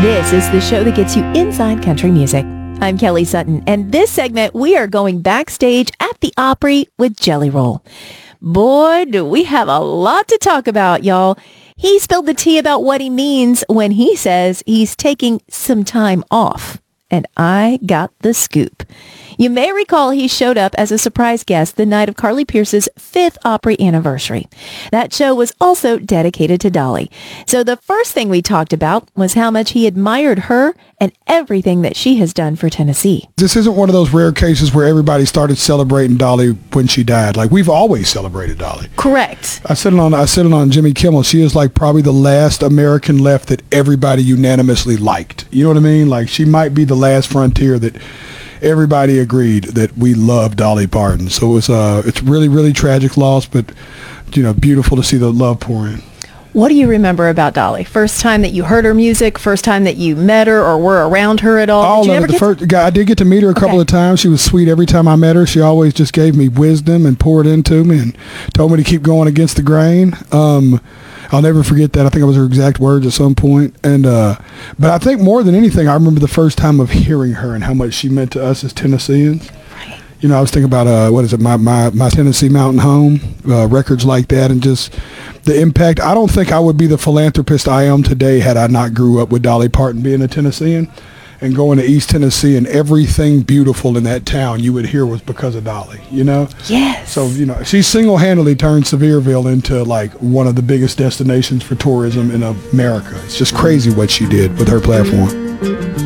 This is the show that gets you inside country music. I'm Kelly Sutton, and this segment, we are going backstage at the Opry with Jelly Roll. Boy, do we have a lot to talk about, y'all. He spilled the tea about what he means when he says he's taking some time off. And I got the scoop. You may recall he showed up as a surprise guest the night of Carly Pearce's 5th Opry anniversary. That show was also dedicated to Dolly. So the first thing we talked about was how much he admired her and everything that she has done for Tennessee. This isn't one of those rare cases where everybody started celebrating Dolly when she died. Like, we've always celebrated Dolly. Correct. I said it on Jimmy Kimmel. She is like probably the last American left that everybody unanimously liked. You know what I mean? Like, she might be the last frontier that everybody agreed that we love Dolly Parton. So it's really, really tragic loss, but beautiful to see the love pour in. What do you remember about Dolly? First time that you heard her music, first time that you met her or were around her at all? All of it. I did get to meet her a couple of times. She was sweet every time I met her. She always just gave me wisdom and poured into me and told me to keep going against the grain. I'll never forget that. I think it was her exact words at some point. And but I think more than anything, I remember the first time of hearing her and how much she meant to us as Tennesseans. Right. I was thinking about my Tennessee Mountain Home, records like that, and just the impact. I don't think I would be the philanthropist I am today had I not grew up with Dolly Parton being a Tennessean and going to East Tennessee, and everything beautiful in that town you would hear was because of Dolly, Yes. So, she single-handedly turned Sevierville into, like, one of the biggest destinations for tourism in America. It's just crazy what she did with her platform.